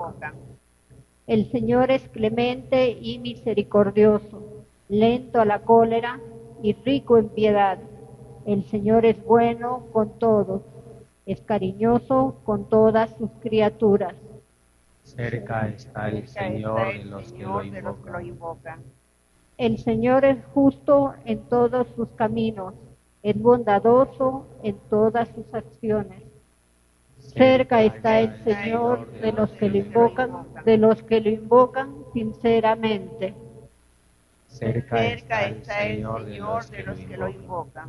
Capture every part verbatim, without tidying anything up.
invocan. El Señor es clemente y misericordioso, lento a la cólera y rico en piedad. El Señor es bueno con todos, es cariñoso con todas sus criaturas. Cerca está el Cerca Señor está de el los que lo Señor de los que lo invocan. invocan. El Señor es justo en todos sus caminos, es bondadoso en todas sus acciones. Cerca está el Señor de los que lo invocan, de los que lo invocan sinceramente. Cerca Cerca está el está el Señor de Señor los de que lo los que lo invocan. invocan.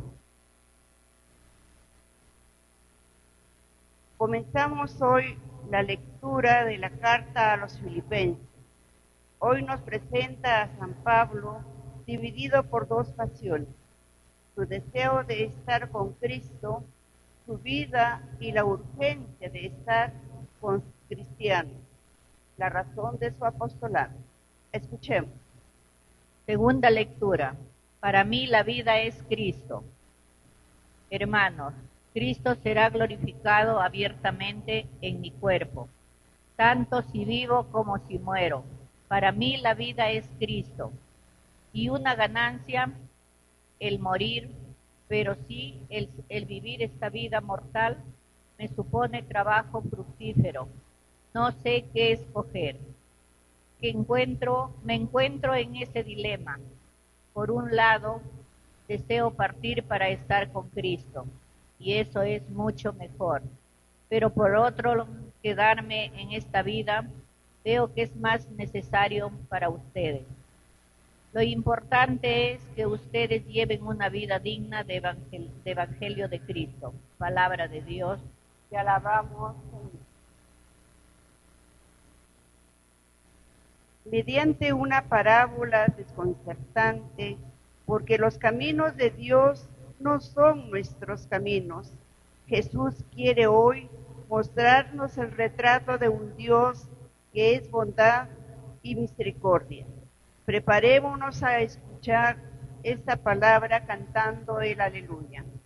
Comenzamos hoy la lectura de la carta a los Filipenses. Hoy nos presenta a San Pablo dividido por dos pasiones: su deseo de estar con Cristo, su vida y la urgencia de estar con cristianos, la razón de su apostolado. Escuchemos. Segunda lectura. Para mí la vida es Cristo. Hermanos, Cristo será glorificado abiertamente en mi cuerpo, tanto si vivo como si muero. Para mí la vida es Cristo, y una ganancia el morir, pero sí el, el vivir esta vida mortal me supone trabajo fructífero. No sé qué escoger. Que encuentro, me encuentro en ese dilema. Por un lado, deseo partir para estar con Cristo, y eso es mucho mejor. Pero por otro, quedarme en esta vida, veo que es más necesario para ustedes. Lo importante es que ustedes lleven una vida digna de, evangel de Evangelio de Cristo. Palabra de Dios. Te alabamos, Señor. Mediante una parábola desconcertante, porque los caminos de Dios no son nuestros caminos, Jesús quiere hoy mostrarnos el retrato de un Dios que es bondad y misericordia. Preparémonos a escuchar esta palabra cantando el aleluya.